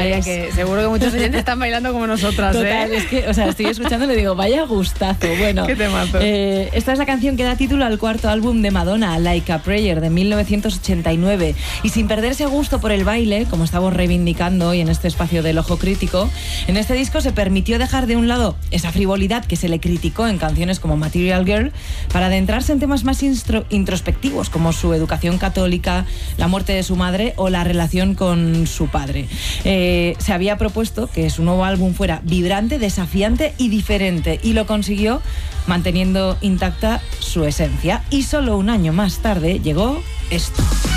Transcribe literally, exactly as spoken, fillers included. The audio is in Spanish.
María, que seguro que muchos oyentes están bailando como nosotras. Total, ¿eh? es que, o sea, estoy escuchando y le digo, vaya gustazo. Bueno, qué temazo. Eh, esta es la canción que da título al cuarto álbum de Madonna, Like a Prayer, de mil novecientos ochenta y nueve. Y sin perderse gusto por el baile, como estamos reivindicando hoy en este espacio del Ojo Crítico, en este disco se permitió dejar de un lado esa frivolidad que se le criticó en canciones como Material Girl para adentrarse en temas más instro- introspectivos, como su educación católica, la muerte de su madre o la relación con su padre. Eh, se había propuesto que su nuevo álbum fuera vibrante, desafiante y diferente, y lo consiguió manteniendo intacta su esencia. Y solo un año más tarde llegó esto.